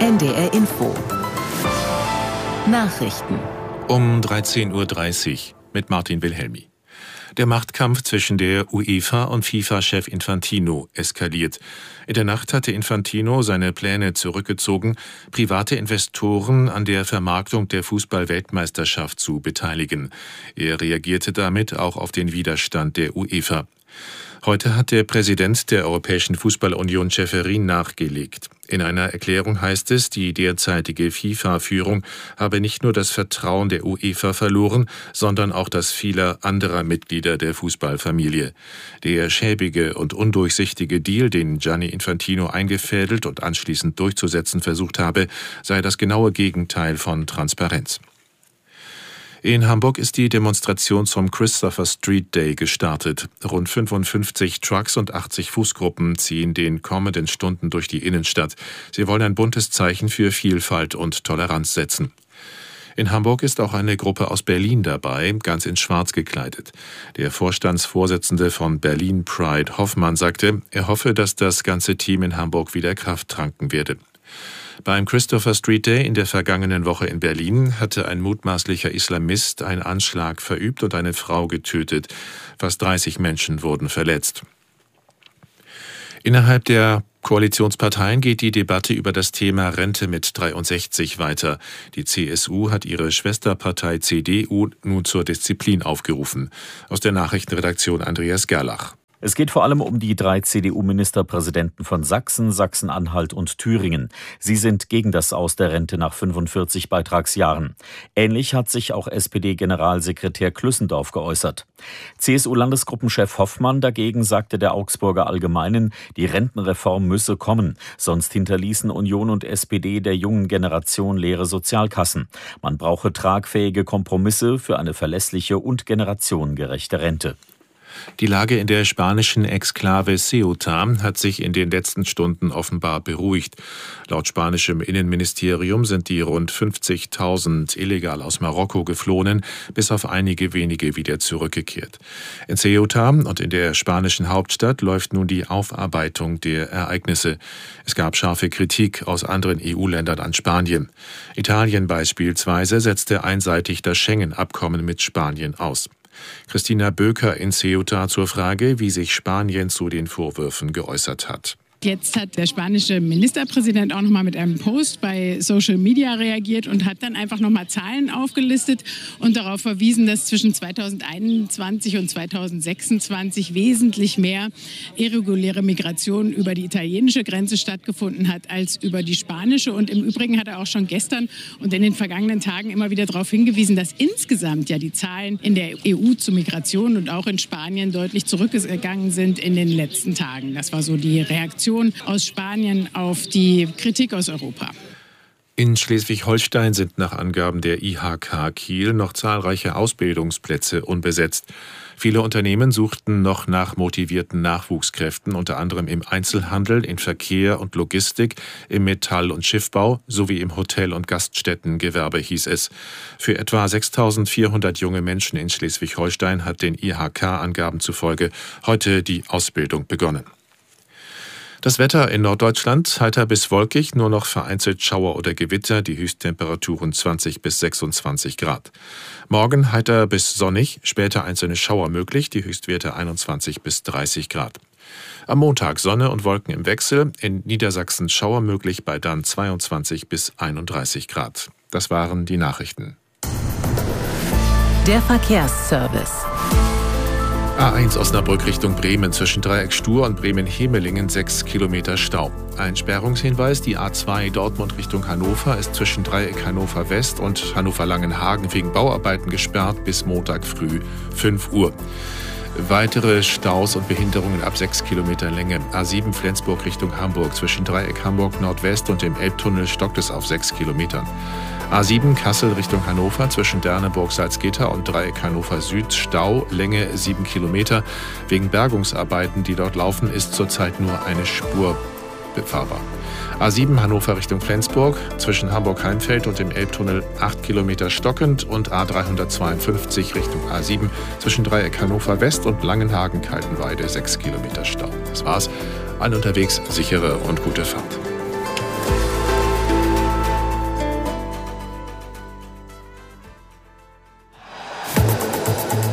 NDR Info. Nachrichten. Um 13:30 Uhr mit Martin Wilhelmi. Der Machtkampf zwischen der UEFA und FIFA-Chef Infantino eskaliert. In der Nacht hatte Infantino seine Pläne zurückgezogen, private Investoren an der Vermarktung der Fußball-Weltmeisterschaft zu beteiligen. Er reagierte damit auch auf den Widerstand der UEFA. Heute hat der Präsident der Europäischen Fußballunion Ceferin nachgelegt. In einer Erklärung heißt es, die derzeitige FIFA-Führung habe nicht nur das Vertrauen der UEFA verloren, sondern auch das vieler anderer Mitglieder der Fußballfamilie. Der schäbige und undurchsichtige Deal, den Gianni Infantino eingefädelt und anschließend durchzusetzen versucht habe, sei das genaue Gegenteil von Transparenz. In Hamburg ist die Demonstration zum Christopher Street Day gestartet. Rund 55 Trucks und 80 Fußgruppen ziehen den kommenden Stunden durch die Innenstadt. Sie wollen ein buntes Zeichen für Vielfalt und Toleranz setzen. In Hamburg ist auch eine Gruppe aus Berlin dabei, ganz in Schwarz gekleidet. Der Vorstandsvorsitzende von Berlin Pride, Hoffmann, sagte, er hoffe, dass das ganze Team in Hamburg wieder Kraft tanken werde. Beim Christopher Street Day in der vergangenen Woche in Berlin hatte ein mutmaßlicher Islamist einen Anschlag verübt und eine Frau getötet. Fast 30 Menschen wurden verletzt. Innerhalb der Koalitionsparteien geht die Debatte über das Thema Rente mit 63 weiter. Die CSU hat ihre Schwesterpartei CDU nun zur Disziplin aufgerufen. Aus der Nachrichtenredaktion Andreas Gerlach. Es geht vor allem um die 3 CDU-Ministerpräsidenten von Sachsen, Sachsen-Anhalt und Thüringen. Sie sind gegen das Aus der Rente nach 45 Beitragsjahren. Ähnlich hat sich auch SPD-Generalsekretär Klüssendorf geäußert. CSU-Landesgruppenchef Hoffmann dagegen sagte der Augsburger Allgemeinen, die Rentenreform müsse kommen. Sonst hinterließen Union und SPD der jungen Generation leere Sozialkassen. Man brauche tragfähige Kompromisse für eine verlässliche und generationengerechte Rente. Die Lage in der spanischen Exklave Ceuta hat sich in den letzten Stunden offenbar beruhigt. Laut spanischem Innenministerium sind die rund 50.000 illegal aus Marokko geflohenen, bis auf einige wenige wieder zurückgekehrt. In Ceuta und in der spanischen Hauptstadt läuft nun die Aufarbeitung der Ereignisse. Es gab scharfe Kritik aus anderen EU-Ländern an Spanien. Italien beispielsweise setzte einseitig das Schengen-Abkommen mit Spanien aus. Christina Böker in Ceuta zur Frage, wie sich Spanien zu den Vorwürfen geäußert hat. Jetzt hat der spanische Ministerpräsident auch nochmal mit einem Post bei Social Media reagiert und hat dann einfach nochmal Zahlen aufgelistet und darauf verwiesen, dass zwischen 2021 und 2026 wesentlich mehr irreguläre Migration über die italienische Grenze stattgefunden hat als über die spanische. Und im Übrigen hat er auch schon gestern und in den vergangenen Tagen immer wieder darauf hingewiesen, dass insgesamt ja die Zahlen in der EU zu Migration und auch in Spanien deutlich zurückgegangen sind in den letzten Tagen. Das war so die Reaktion aus Spanien auf die Kritik aus Europa. In Schleswig-Holstein sind nach Angaben der IHK Kiel noch zahlreiche Ausbildungsplätze unbesetzt. Viele Unternehmen suchten noch nach motivierten Nachwuchskräften, unter anderem im Einzelhandel, in Verkehr und Logistik, im Metall- und Schiffbau sowie im Hotel- und Gaststättengewerbe, hieß es. Für etwa 6.400 junge Menschen in Schleswig-Holstein hat den IHK-Angaben zufolge heute die Ausbildung begonnen. Das Wetter in Norddeutschland heiter bis wolkig, nur noch vereinzelt Schauer oder Gewitter, die Höchsttemperaturen 20 bis 26 Grad. Morgen heiter bis sonnig, später einzelne Schauer möglich, die Höchstwerte 21 bis 30 Grad. Am Montag Sonne und Wolken im Wechsel, in Niedersachsen Schauer möglich bei dann 22 bis 31 Grad. Das waren die Nachrichten. Der Verkehrsservice. A1 Osnabrück Richtung Bremen zwischen Dreieck Stur und Bremen-Hemelingen 6 Kilometer Stau. Ein Sperrungshinweis, die A2 Dortmund Richtung Hannover ist zwischen Dreieck Hannover West und Hannover-Langenhagen wegen Bauarbeiten gesperrt bis Montag früh 5 Uhr. Weitere Staus und Behinderungen ab 6 Kilometer Länge. A7 Flensburg Richtung Hamburg zwischen Dreieck Hamburg Nordwest und dem Elbtunnel stockt es auf 6 Kilometern. A7 Kassel Richtung Hannover zwischen Derneburg-Salzgitter und Dreieck Hannover Süd Stau, Länge 7 Kilometer. Wegen Bergungsarbeiten, die dort laufen, ist zurzeit nur eine Spur befahrbar. A7 Hannover Richtung Flensburg zwischen Hamburg-Heimfeld und dem Elbtunnel 8 Kilometer stockend und A352 Richtung A7 zwischen Dreieck Hannover West und Langenhagen-Kaltenweide 6 Kilometer Stau. Das war's. Allen unterwegs sichere und gute Fahrt.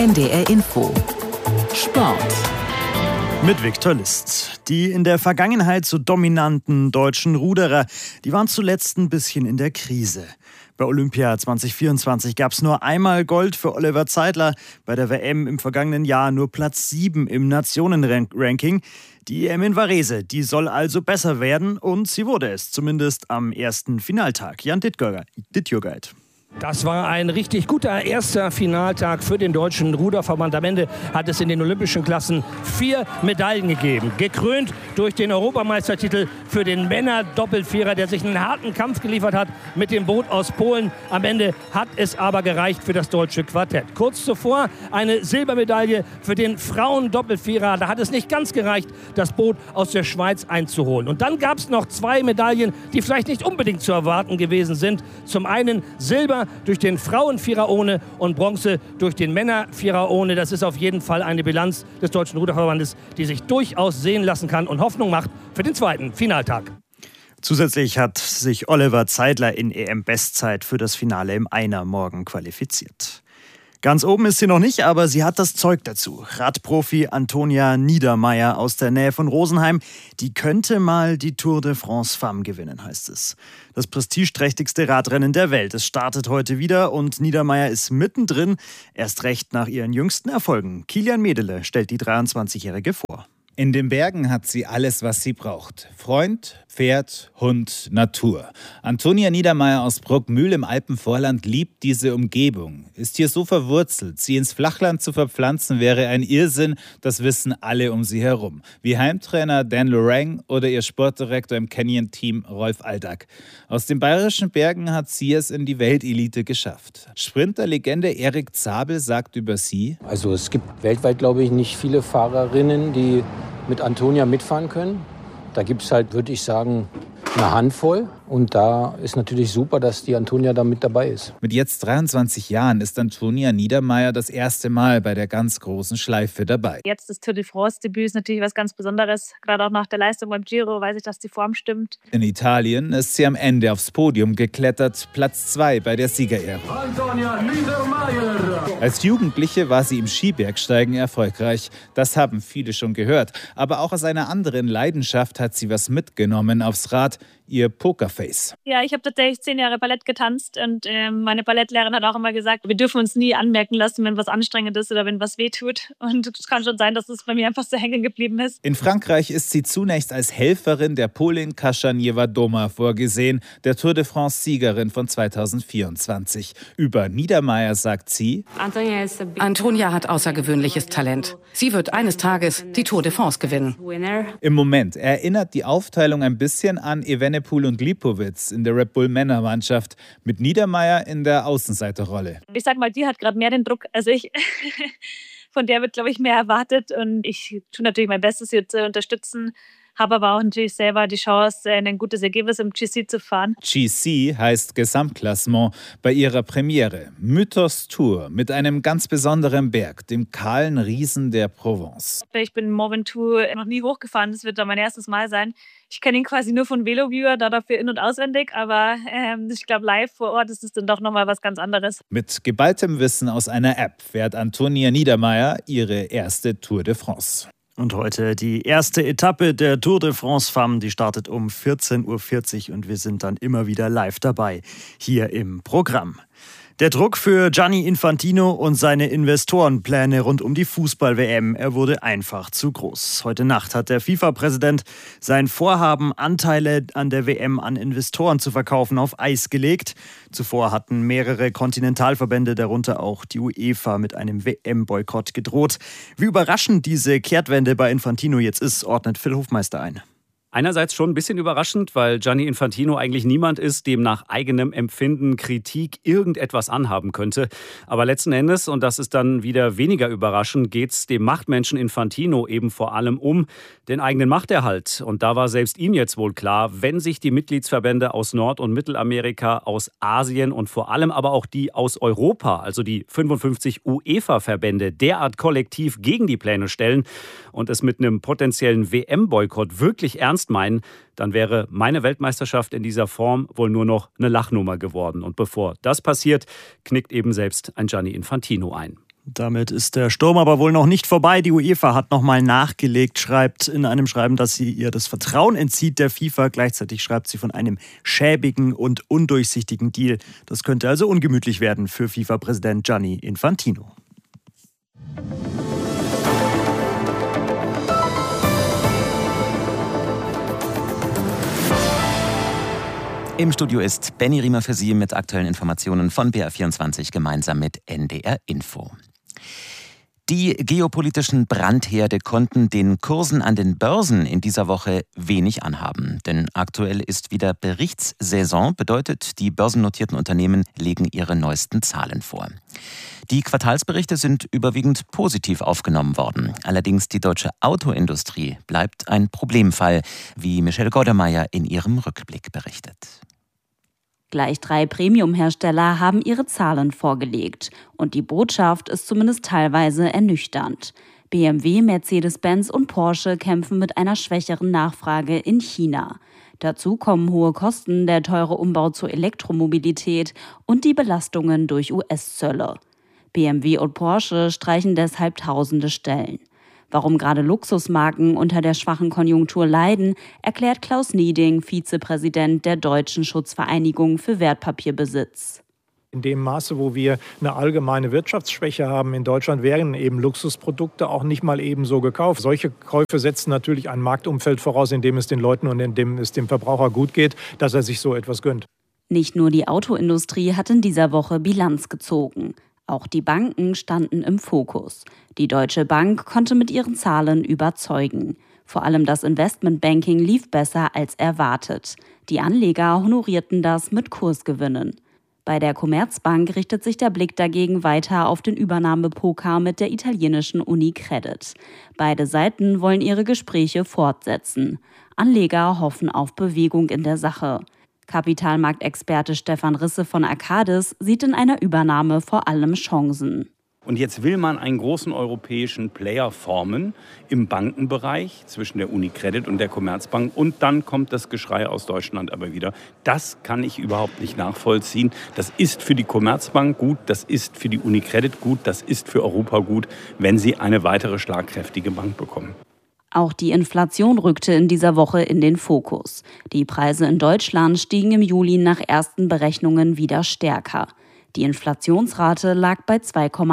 NDR Info. Sport. Mit Viktor List. Die in der Vergangenheit so dominanten deutschen Ruderer, die waren zuletzt ein bisschen in der Krise. Bei Olympia 2024 gab es nur einmal Gold für Oliver Zeidler, bei der WM im vergangenen Jahr nur Platz 7 im Nationenranking. Die EM in Varese, die soll also besser werden und sie wurde es, zumindest am ersten Finaltag. Jan Dittjurgeit. Das war ein richtig guter erster Finaltag für den Deutschen Ruderverband. Am Ende hat es in den olympischen Klassen 4 Medaillen gegeben. Gekrönt durch den Europameistertitel für den Männer-Doppelvierer, der sich einen harten Kampf geliefert hat mit dem Boot aus Polen. Am Ende hat es aber gereicht für das deutsche Quartett. Kurz zuvor eine Silbermedaille für den Frauen-Doppelvierer. Da hat es nicht ganz gereicht, das Boot aus der Schweiz einzuholen. Und dann gab es noch 2 Medaillen, die vielleicht nicht unbedingt zu erwarten gewesen sind. Zum einen Silber durch den Frauenvierer ohne und Bronze durch den Männervierer ohne. Das ist auf jeden Fall eine Bilanz des Deutschen Ruderverbandes, die sich durchaus sehen lassen kann und Hoffnung macht für den zweiten Finaltag. Zusätzlich hat sich Oliver Zeidler in EM-Bestzeit für das Finale im Einer morgen qualifiziert. Ganz oben ist sie noch nicht, aber sie hat das Zeug dazu. Radprofi Antonia Niedermaier aus der Nähe von Rosenheim, die könnte mal die Tour de France Femme gewinnen, heißt es. Das prestigeträchtigste Radrennen der Welt. Es startet heute wieder und Niedermaier ist mittendrin, erst recht nach ihren jüngsten Erfolgen. Kilian Medele stellt die 23-Jährige vor. In den Bergen hat sie alles, was sie braucht. Freund, Pferd, Hund, Natur. Antonia Niedermaier aus Bruckmühl im Alpenvorland liebt diese Umgebung. Ist hier so verwurzelt. Sie ins Flachland zu verpflanzen wäre ein Irrsinn. Das wissen alle um sie herum. Wie Heimtrainer Dan Lorang oder ihr Sportdirektor im Canyon-Team Rolf Aldag. Aus den bayerischen Bergen hat sie es in die Weltelite geschafft. Sprinterlegende Erik Zabel sagt über sie: Also es gibt weltweit, glaube ich, nicht viele Fahrerinnen, die mit Antonia mitfahren können. Da gibt es halt, würde ich sagen, eine Handvoll. Und da ist natürlich super, dass die Antonia da mit dabei ist. Mit jetzt 23 Jahren ist Antonia Niedermaier das erste Mal bei der ganz großen Schleife dabei. Jetzt das Tour de France-Debüt ist natürlich was ganz Besonderes. Gerade auch nach der Leistung beim Giro weiß ich, dass die Form stimmt. In Italien ist sie am Ende aufs Podium geklettert, Platz 2 bei der Siegerehrung. Antonia Niedermaier! Als Jugendliche war sie im Skibergsteigen erfolgreich. Das haben viele schon gehört. Aber auch aus einer anderen Leidenschaft hat sie was mitgenommen aufs Rad, ihr Pokerface. Ja, ich habe tatsächlich 10 Jahre Ballett getanzt und meine Ballettlehrerin hat auch immer gesagt, wir dürfen uns nie anmerken lassen, wenn was anstrengend ist oder wenn was wehtut. Und es kann schon sein, dass es bei mir einfach so hängen geblieben ist. In Frankreich ist sie zunächst als Helferin der Polin Kasia Niewiadoma vorgesehen, der Tour de France-Siegerin von 2024. Über Niedermaier sagt sie: Antonia hat außergewöhnliches Talent. Sie wird eines Tages die Tour de France gewinnen. Im Moment erinnert die Aufteilung ein bisschen an Evenepoel und Lipowitz in der Red Bull Männermannschaft, mit Niedermaier in der Außenseiterrolle. Ich sag mal, die hat gerade mehr den Druck als ich. Von der wird, glaube ich, mehr erwartet. Und ich tue natürlich mein Bestes, sie zu unterstützen. Habe aber auch natürlich selber die Chance, ein gutes Ergebnis im GC zu fahren. GC heißt Gesamtklassement. Bei ihrer Premiere Mythos Tour mit einem ganz besonderen Berg, dem kahlen Riesen der Provence. Ich bin Mont Ventoux noch nie hochgefahren, das wird dann mein erstes Mal sein. Ich kenne ihn quasi nur von Veloviewer, dafür in- und auswendig, aber ich glaube, live vor Ort ist es dann doch nochmal was ganz anderes. Mit geballtem Wissen aus einer App fährt Antonia Niedermaier ihre erste Tour de France. Und heute die erste Etappe der Tour de France Femme, die startet um 14.40 Uhr und wir sind dann immer wieder live dabei, hier im Programm. Der Druck für Gianni Infantino und seine Investorenpläne rund um die Fußball-WM, er wurde einfach zu groß. Heute Nacht hat der FIFA-Präsident sein Vorhaben, Anteile an der WM an Investoren zu verkaufen, auf Eis gelegt. Zuvor hatten mehrere Kontinentalverbände, darunter auch die UEFA, mit einem WM-Boykott gedroht. Wie überraschend diese Kehrtwende bei Infantino jetzt ist, ordnet Phil Hofmeister ein. Einerseits schon ein bisschen überraschend, weil Gianni Infantino eigentlich niemand ist, dem nach eigenem Empfinden Kritik irgendetwas anhaben könnte. Aber letzten Endes, und das ist dann wieder weniger überraschend, geht es dem Machtmenschen Infantino eben vor allem um den eigenen Machterhalt. Und da war selbst ihm jetzt wohl klar, wenn sich die Mitgliedsverbände aus Nord- und Mittelamerika, aus Asien und vor allem aber auch die aus Europa, also die 55 UEFA-Verbände, derart kollektiv gegen die Pläne stellen und es mit einem potenziellen WM-Boykott wirklich ernst meinen, dann wäre meine Weltmeisterschaft in dieser Form wohl nur noch eine Lachnummer geworden. Und bevor das passiert, knickt eben selbst ein Gianni Infantino ein. Damit ist der Sturm aber wohl noch nicht vorbei. Die UEFA hat nochmal nachgelegt, schreibt in einem Schreiben, dass sie ihr das Vertrauen entzieht der FIFA. Gleichzeitig schreibt sie von einem schäbigen und undurchsichtigen Deal. Das könnte also ungemütlich werden für FIFA-Präsident Gianni Infantino. Im Studio ist Benny Riemer für Sie mit aktuellen Informationen von BR24 gemeinsam mit NDR Info. Die geopolitischen Brandherde konnten den Kursen an den Börsen in dieser Woche wenig anhaben. Denn aktuell ist wieder Berichtssaison, bedeutet, die börsennotierten Unternehmen legen ihre neuesten Zahlen vor. Die Quartalsberichte sind überwiegend positiv aufgenommen worden. Allerdings die deutsche Autoindustrie bleibt ein Problemfall, wie Michelle Gaudermeier in ihrem Rückblick berichtet. Gleich 3 Premium-Hersteller haben ihre Zahlen vorgelegt. Und die Botschaft ist zumindest teilweise ernüchternd. BMW, Mercedes-Benz und Porsche kämpfen mit einer schwächeren Nachfrage in China. Dazu kommen hohe Kosten, der teure Umbau zur Elektromobilität und die Belastungen durch US-Zölle. BMW und Porsche streichen deshalb tausende Stellen. Warum gerade Luxusmarken unter der schwachen Konjunktur leiden, erklärt Klaus Nieding, Vizepräsident der Deutschen Schutzvereinigung für Wertpapierbesitz. In dem Maße, wo wir eine allgemeine Wirtschaftsschwäche haben in Deutschland, werden eben Luxusprodukte auch nicht mal eben so gekauft. Solche Käufe setzen natürlich ein Marktumfeld voraus, in dem es den Leuten und in dem es dem Verbraucher gut geht, dass er sich so etwas gönnt. Nicht nur die Autoindustrie hat in dieser Woche Bilanz gezogen. Auch die Banken standen im Fokus. Die Deutsche Bank konnte mit ihren Zahlen überzeugen. Vor allem das Investmentbanking lief besser als erwartet. Die Anleger honorierten das mit Kursgewinnen. Bei der Commerzbank richtet sich der Blick dagegen weiter auf den Übernahmepoker mit der italienischen UniCredit. Beide Seiten wollen ihre Gespräche fortsetzen. Anleger hoffen auf Bewegung in der Sache. Kapitalmarktexperte Stefan Risse von Arcadis sieht in einer Übernahme vor allem Chancen. Und jetzt will man einen großen europäischen Player formen im Bankenbereich zwischen der UniCredit und der Commerzbank. Und dann kommt das Geschrei aus Deutschland aber wieder. Das kann ich überhaupt nicht nachvollziehen. Das ist für die Commerzbank gut, das ist für die UniCredit gut, das ist für Europa gut, wenn sie eine weitere schlagkräftige Bank bekommen. Auch die Inflation rückte in dieser Woche in den Fokus. Die Preise in Deutschland stiegen im Juli nach ersten Berechnungen wieder stärker. Die Inflationsrate lag bei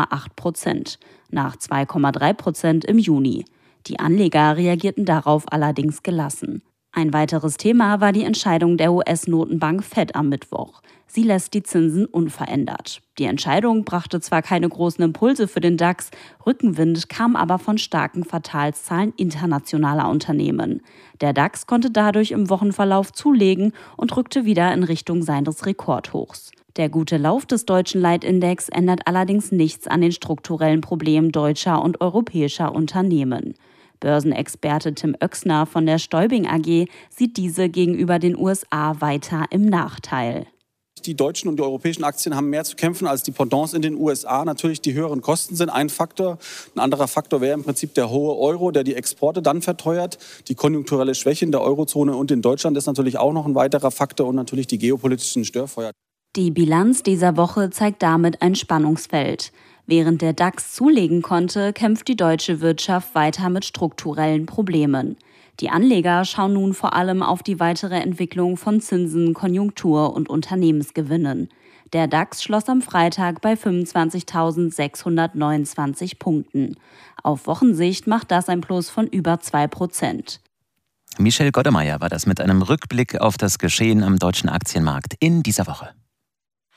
2,8%, nach 2,3% im Juni. Die Anleger reagierten darauf allerdings gelassen. Ein weiteres Thema war die Entscheidung der US-Notenbank Fed am Mittwoch. Sie lässt die Zinsen unverändert. Die Entscheidung brachte zwar keine großen Impulse für den DAX, Rückenwind kam aber von starken Quartalszahlen internationaler Unternehmen. Der DAX konnte dadurch im Wochenverlauf zulegen und rückte wieder in Richtung seines Rekordhochs. Der gute Lauf des deutschen Leitindex ändert allerdings nichts an den strukturellen Problemen deutscher und europäischer Unternehmen. Börsenexperte Tim Oechsner von der Stäubing AG sieht diese gegenüber den USA weiter im Nachteil. Die deutschen und die europäischen Aktien haben mehr zu kämpfen als die Pendants in den USA. Natürlich die höheren Kosten sind ein Faktor. Ein anderer Faktor wäre im Prinzip der hohe Euro, der die Exporte dann verteuert. Die konjunkturelle Schwäche in der Eurozone und in Deutschland ist natürlich auch noch ein weiterer Faktor und natürlich die geopolitischen Störfeuer. Die Bilanz dieser Woche zeigt damit ein Spannungsfeld. Während der DAX zulegen konnte, kämpft die deutsche Wirtschaft weiter mit strukturellen Problemen. Die Anleger schauen nun vor allem auf die weitere Entwicklung von Zinsen, Konjunktur und Unternehmensgewinnen. Der DAX schloss am Freitag bei 25.629 Punkten. Auf Wochensicht macht das ein Plus von über 2%. Michelle Gaudermeier war das mit einem Rückblick auf das Geschehen am deutschen Aktienmarkt in dieser Woche.